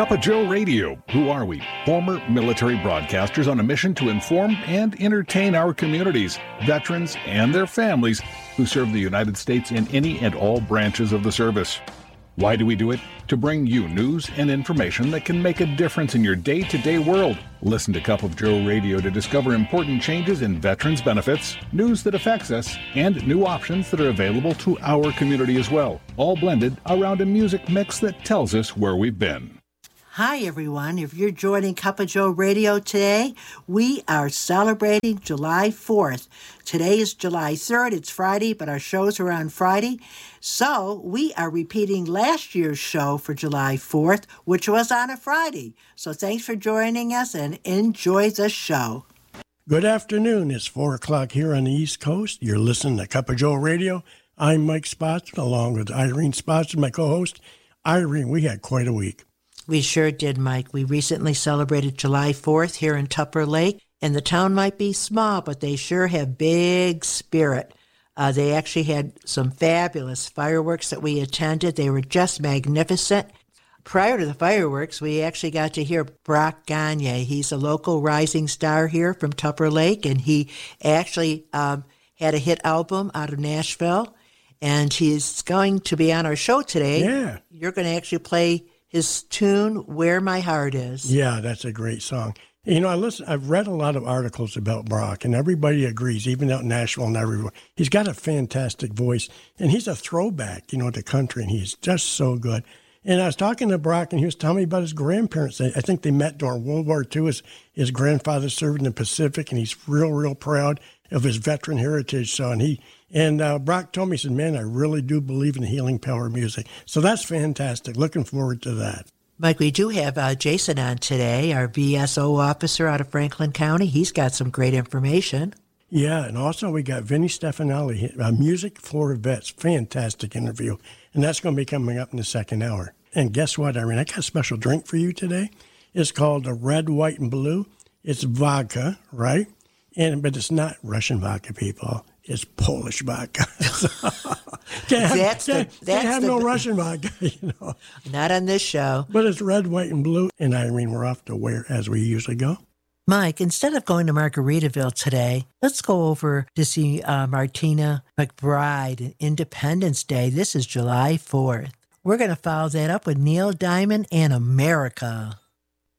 Cup of Joe Radio. Who are we? Former military broadcasters on a mission to inform and entertain our communities, veterans, and their families who serve the United States in any and all branches of the service. Why do we do it? To bring you news and information that can make a difference in your day-to-day world. Listen to Cup of Joe Radio to discover important changes in veterans benefits, news that affects us, and new options that are available to our community as well, all blended around a music mix that tells us where we've been. Hi, everyone. If you're joining Cup of Joe Radio today, we are celebrating July 4th. Today is July 3rd. It's Friday, but our shows are on Friday. So we are repeating last year's show for July 4th, which was on a Friday. So thanks for joining us and enjoy the show. Good afternoon. It's 4 o'clock here on the East Coast. You're listening to Cup of Joe Radio. I'm Mike Spotson, along with Irene Spotson, my co-host. Irene, we had quite a week. We sure did, Mike. We recently celebrated July 4th here in Tupper Lake, and the town might be small, but they sure have big spirit. They actually had some fabulous fireworks that we attended. They were just magnificent. Prior to the fireworks, we actually got to hear Brock Gagne. He's a local rising star here from Tupper Lake, and he actually had a hit album out of Nashville, and he's going to be on our show today. Yeah. You're going to actually play his tune, Where My Heart Is. Yeah, that's a great song. You know, I've read a lot of articles about Brock, and everybody agrees, even out in Nashville and everywhere. He's got a fantastic voice, and he's a throwback, to country, and he's just so good. And I was talking to Brock, and he was telling me about his grandparents. I think they met during World War II. His grandfather served in the Pacific, and he's real proud of his veteran heritage. So, and Brock told me, he said, man, I really do believe in the healing power of music. So that's fantastic. Looking forward to that. Mike, we do have Jason on today, our VSO officer out of Franklin County. He's got some great information. Yeah, and also we got Vinny Stefanelli, Music for Vets. Fantastic interview. And that's going to be coming up in the second hour. And guess what, Irene? I got a special drink for you today. It's called the Red, White, and Blue. It's vodka, right? But it's not Russian vodka, people. It's Polish vodka. Can't have no Russian vodka, Not on this show. But it's red, white, and blue. And Irene, we're off to where, as we usually go? Mike, instead of going to Margaritaville today, let's go over to see Martina McBride and Independence Day. This is July 4th. We're going to follow that up with Neil Diamond and America.